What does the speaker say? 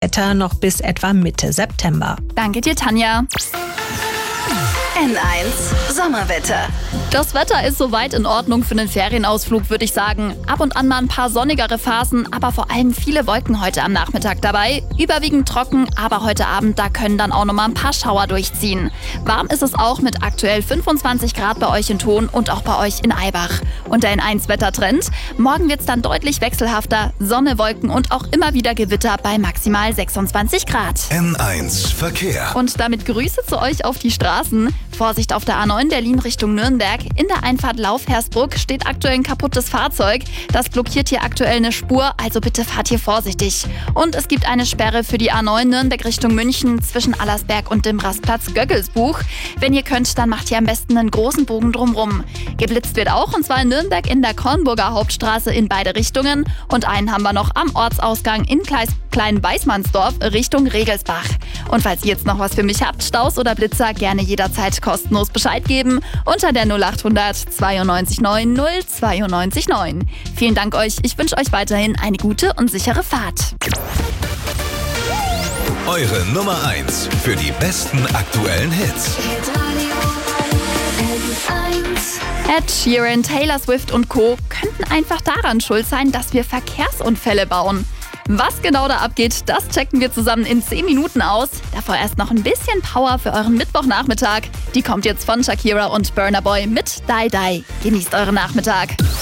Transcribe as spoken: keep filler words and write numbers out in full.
Wetter noch bis etwa Mitte September. Danke dir, Tanja. N eins Sommerwetter. Das Wetter ist soweit in Ordnung für einen Ferienausflug, würde ich sagen. Ab und an mal ein paar sonnigere Phasen, aber vor allem viele Wolken heute am Nachmittag dabei. Überwiegend trocken, aber heute Abend, da können dann auch noch mal ein paar Schauer durchziehen. Warm ist es auch mit aktuell fünfundzwanzig Grad bei euch in Thon und auch bei euch in Aibach. Und der N eins Wettertrend: Morgen wird es dann deutlich wechselhafter. Sonne, Wolken und auch immer wieder Gewitter bei maximal sechsundzwanzig Grad. N eins Verkehr. Und damit Grüße zu euch auf die Straßen. Vorsicht auf der A neun Berlin Richtung Nürnberg. In der Einfahrt Lauf-Hersbruck steht aktuell ein kaputtes Fahrzeug. Das blockiert hier aktuell eine Spur, also bitte fahrt hier vorsichtig. Und es gibt eine Sperre für die A neun Nürnberg Richtung München zwischen Allersberg und dem Rastplatz Göggelsbuch. Wenn ihr könnt, dann macht ihr am besten einen großen Bogen drumrum. Geblitzt wird auch, und zwar in Nürnberg in der Kornburger Hauptstraße in beide Richtungen. Und einen haben wir noch am Ortsausgang in Klein-Weißmannsdorf Richtung Regelsbach. Und falls ihr jetzt noch was für mich habt, Staus oder Blitzer, gerne jederzeit kostenlos Bescheid geben unter der null acht hundert zweiundneunzig neun null zweiundneunzig neun. Vielen Dank euch, ich wünsche euch weiterhin eine gute und sichere Fahrt. Eure Nummer eins für die besten aktuellen Hits. Ed Sheeran, Taylor Swift und Co. könnten einfach daran schuld sein, dass wir Verkehrsunfälle bauen. Was genau da abgeht, das checken wir zusammen in zehn Minuten aus. Davor erst noch ein bisschen Power für euren Mittwochnachmittag. Die kommt jetzt von Shakira und Burna Boy mit Die Die. Genießt euren Nachmittag.